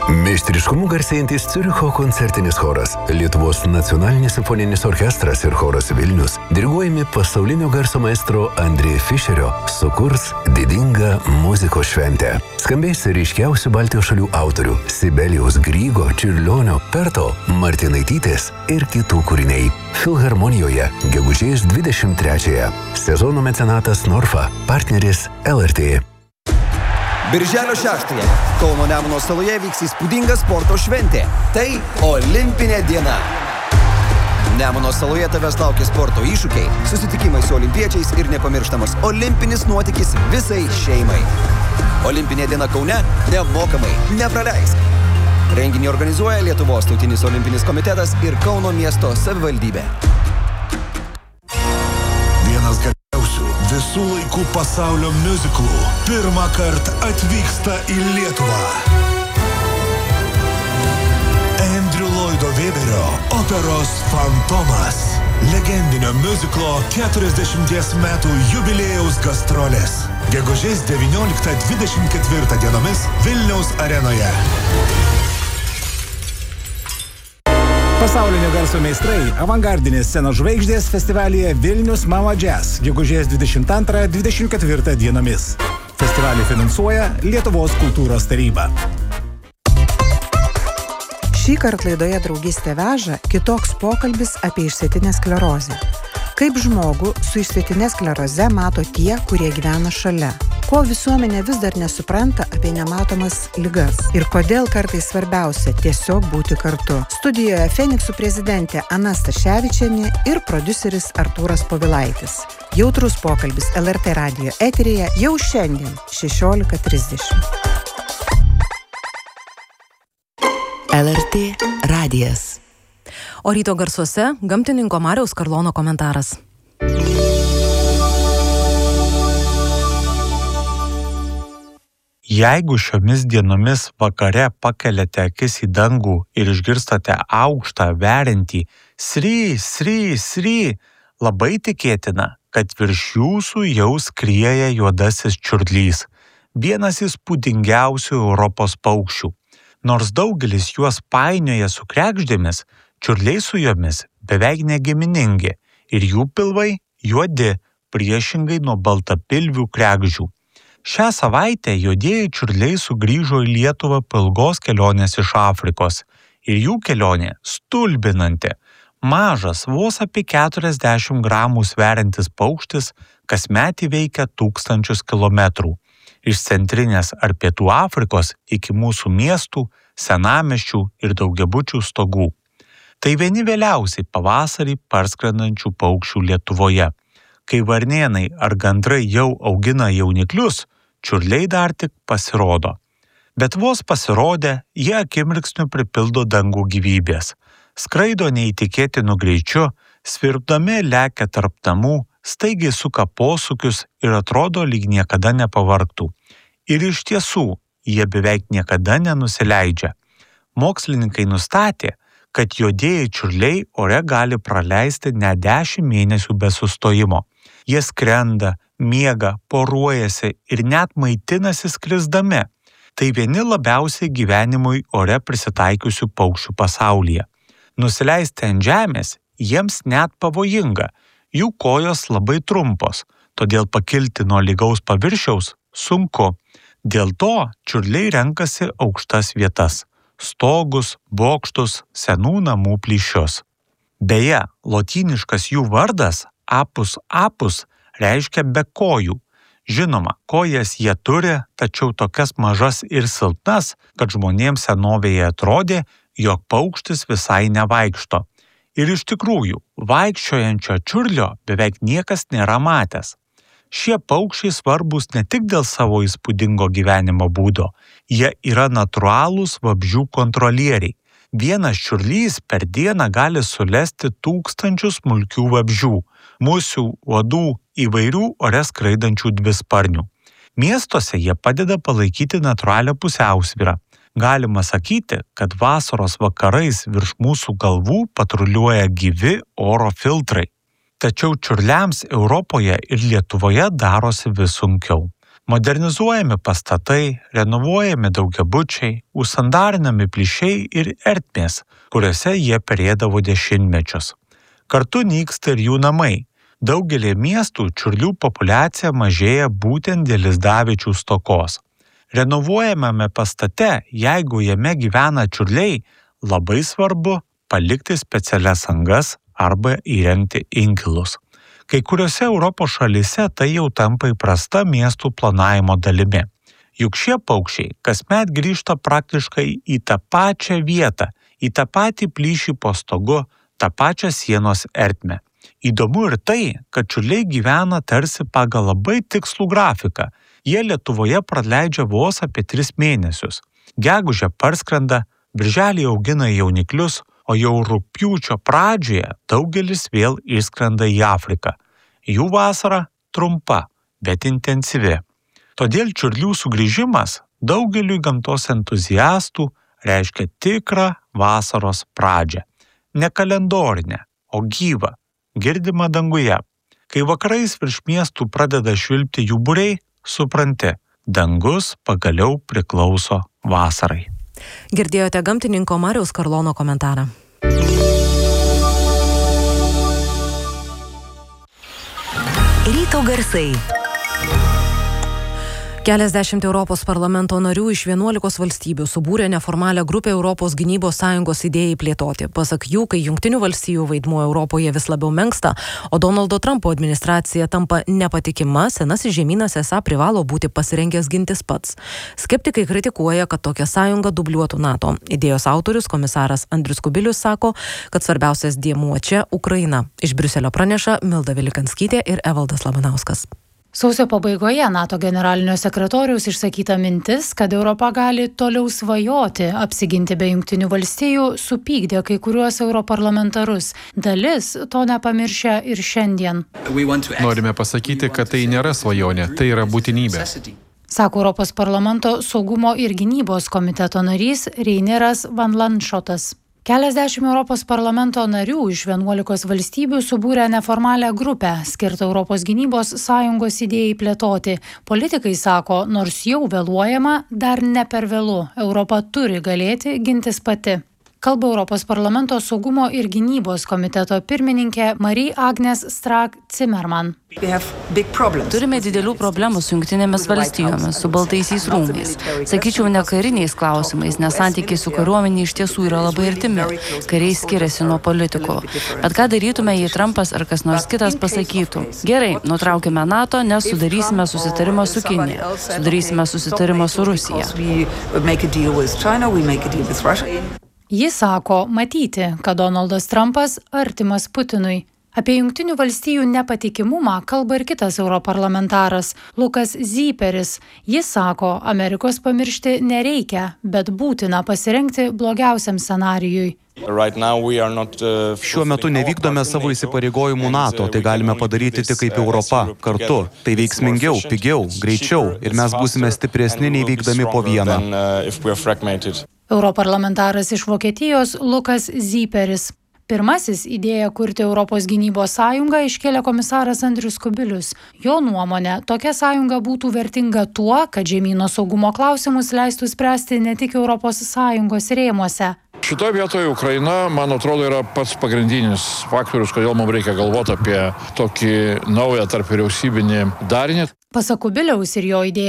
Meistriškumu garsėjantis Ciuricho koncertinis choras, Lietuvos nacionalinis simfoninis orkestras ir choras Vilnius, diriguojami pasaulinio garso maestro Andrėj Fischerio, sukurs didingą muzikos šventę. Skambės ryškiausių Baltijos šalių autorių Sibelijaus Grygo, Čiurlionio, Perto, Martinaitytės ir kitų kūriniai. Filharmonijoje gegužės 23-ąją. Sezono mecenatas Norfa, partneris LRT. Birželio 6-ąją Kauno Nemuno saloje vyks įspūdinga sporto šventė. Tai Olimpinė diena. Nemuno saloje tavęs laukia sporto iššūkiai, susitikimai su olimpiečiais ir nepamirštamas olimpinis nuotykis visai šeimai. Olimpinė diena Kaune nemokamai, nepraleisk. Renginį organizuoja Lietuvos tautinis olimpinis komitetas ir Kauno miesto savivaldybė. Vienas geriausių visų laikų pasaulio miuziklų pirmą kartą atvyksta į Lietuvą. Andrew Lloydo Webberio operos Fantomas. Legendinio miuziklo 40 metų jubiliejaus gastrolės. Gegužės 19-24 dienomis Vilniaus arenoje. Pasaulinio garso meistrai, avangardinės scenos žvaigždės festivalyje Vilnius Mama Jazz, gegužės 22-24 dienomis. Festivalį finansuoja Lietuvos kultūros taryba. Šįkart laidoje Draugystė veža kitoks pokalbis apie išsėtinę sklerozę. Kaip žmogų su išsėtine skleroze mato tie, kurie gyvena šalia. Ko visuomenė vis dar nesupranta apie nematomas ligas ir kodėl kartais svarbiausia tiesiog būti kartu. Studijoje Feniksų prezidentė Ana Staševičienė ir prodiuseris Artūras Povilaitis. Jautrus pokalbis LRT radijo eteryje jau šiandien 16:30. LRT radijas. O ryto garsuose gamtininko Mariaus Karlono komentaras. Jeigu šiomis dienomis vakare pakeliate akis į dangų ir išgirstate aukštą veriantį sry, sry, sry, labai tikėtina, kad virš jūsų jau skrieja juodasis čiurlys, vienas įspūdingiausių Europos paukščių. Nors daugelis juos painioja su kregždėmis, čiurliai su jomis beveik negiminingi ir jų pilvai juodi, priešingai nuo baltapilvių kregždžių. Šią savaitę juodieji čiurliai sugrįžo į Lietuvą po ilgos kelionės iš Afrikos ir jų kelionė stulbinanti. Mažas, vos apie 40 gramų sveriantis paukštis kasmet įveikia 1000 kilometrų. Iš centrinės ar pietų Afrikos iki mūsų miestų, senamiesčių ir daugiabučių stogų. Tai vieni vėliausiai pavasarį parskrendančių paukščių Lietuvoje. Kai varnėnai ar gandrai jau augina jauniklius, čiurliai dar tik pasirodo. Bet vos pasirodę, jie akimirksniu pripildo dangų gyvybės. Skraido neįtikėtinu greičiu, svirpdami lekia tarp namų, staigiai suka posūkius ir atrodo lyg niekada nepavargtų. Ir iš tiesų, jie beveik niekada nenusileidžia. Mokslininkai nustatė, kad juodieji čiurliai ore gali praleisti net 10 mėnesių be sustojimo. Jie skrenda, miega, poruojasi ir net maitinasi skrisdami. Tai vieni labiausiai gyvenimui ore prisitaikiusių paukščių pasaulyje. Nusileisti ant žemės jiems net pavojinga. Jų kojos labai trumpos, todėl pakilti nuo lygaus paviršiaus sunku. Dėl to čiurliai renkasi aukštas vietas – stogus, bokštus, senų namų plyšius. Beje, lotyniškas jų vardas apus apus reiškia be kojų. Žinoma, kojas jie turi, tačiau tokias mažas ir silpnas, kad žmonėms senovėje atrodė, jog paukštis visai nevaikšto. Ir iš tikrųjų, vaikščiojančio čiurlio beveik niekas nėra matęs. Šie paukščiai svarbūs ne tik dėl savo įspūdingo gyvenimo būdo, jie yra natūralūs vabzdžių kontrolieriai. Vienas čiurlys per dieną gali sulesti 1000 smulkių vabzdžių, musių, uodų, įvairių ore skraidančių dvisparnių. Miestuose jie padeda palaikyti natūralią pusiausvyrą. Galima sakyti, kad vasaros vakarais virš mūsų galvų patruliuoja gyvi oro filtrai. Tačiau čiurliams Europoje ir Lietuvoje darosi vis sunkiau. Modernizuojami pastatai, renovuojami daugiabučiai, užsandarinami plyšiai ir ertmės, kuriuose jie perėdavo dešimtmečius. Kartu nyksta ir jų namai. Daugelį miestų čiurlių populiacija mažėja būtent dėl lizdaviečių stokos. Renovuojamame pastate, jeigu jame gyvena čiurliai, labai svarbu palikti specialias angas arba įrengti inkilus. Kai kuriuose Europos šalyse tai jau tampa įprasta miestų planavimo dalimi. Juk šie paukščiai kasmet grįžta praktiškai į tą pačią vietą, į tą patį plyšį po stogu, tą pačią sienos ertmę. Įdomu ir tai, kad čiurliai gyvena tarsi pagal labai tikslų grafiką. Jie Lietuvoje praleidžia vos apie 3 mėnesius. Gegužę parskrenda, birželį augina jauniklius, o jau rugpjūčio pradžioje daugelis vėl išskrenda į Afriką. Jų vasara trumpa, bet intensyvi. Todėl čiurlių sugrįžimas daugeliui gamtos entuziastų reiškia tikrą vasaros pradžią. Ne kalendorinę, o gyvą, girdimą danguje. Kai vakarais virš miestų pradeda švilpti jų būriai, supranti, dangus pagaliau priklauso vasarai. Girdėjote gamtininko Mariaus Karlono komentarą. Ryto garsai. Keliasdešimt Europos parlamento narių iš 11 valstybių subūrė neformalią grupę Europos gynybos sąjungos idėjai plėtoti. Pasak jų, kai Jungtinių valstijų vaidmuo Europoje vis labiau menksta, o Donaldo Trumpo administracija tampa nepatikima, senasis žemynas esą privalo būti pasirengęs gintis pats. Skeptikai kritikuoja, kad tokia sąjunga dubliuotų NATO. Idėjos autorius komisaras Andrius Kubilius sako, kad svarbiausias dėmuo čia Ukraina. Iš Briuselio praneša Milda Vilikanskytė ir Evaldas Labanauskas. Sausio pabaigoje NATO generalinio sekretoriaus išsakyta mintis, kad Europa gali toliau svajoti apsiginti be Jungtinių valstijų, supykdė kai kuriuos europarlamentarus. Dalis to nepamiršę ir šiandien. Norime pasakyti, kad tai nėra svajonė, tai yra būtinybė. Sako Europos parlamento saugumo ir gynybos komiteto narys Reineras Van Landschotas. Keliasdešimt Europos parlamento narių iš 11 valstybių subūrė neformalią grupę, skirtą Europos gynybos sąjungos idėjai plėtoti. Politikai sako, nors jau vėluojama, dar ne per vėlu. Europa turi galėti gintis pati. Kalba Europos parlamento saugumo ir gynybos komiteto pirmininkė Marie-Agnes Strack-Zimmermann. Turime didelių problemų su Jungtinėmis valstijomis, su Baltaisiais rūmais. Sakyčiau, ne kariniais klausimais, nes santykiai su kariuomenė iš tiesų yra labai artimi. Kariai skiriasi nuo politikų. Bet ką darytume, jei Trumpas ar kas nors kitas pasakytų? Gerai, nutraukime NATO, nes sudarysime susitarimą su Kinija. Sudarysime susitarimą su Rusija. Jis sako matyti, kad Donaldas Trumpas artimas Putinui. Apie Jungtinių valstijų nepatikimumą kalba ir kitas europarlamentaras Lukas Zyperis. Jis sako, Amerikos pamiršti nereikia, bet būtina pasirengti blogiausiam scenarijui. Šiuo metu nevykdome savo įsipareigojimų NATO, tai galime padaryti tik kaip Europa, kartu. Tai veiksmingiau, pigiau, greičiau ir mes būsime stipresni nei veikdami po vieną. Europarlamentaras iš Vokietijos Lukas Zyperis. Pirmasis idėją kurti Europos gynybos sąjungą iškėlė komisaras Andrius Kubilius. Jo nuomonė, tokia sąjunga būtų vertinga tuo, kad žemyno saugumo klausimus leistų spręsti ne tik Europos sąjungos rėmuose. Šitoje vietoje Ukraina, man atrodo, yra pats pagrindinis faktorius, kodėl mums reikia galvoti apie tokį naują tarp vyriausybinį darinį. Pasak Kubiliaus ir jo idėją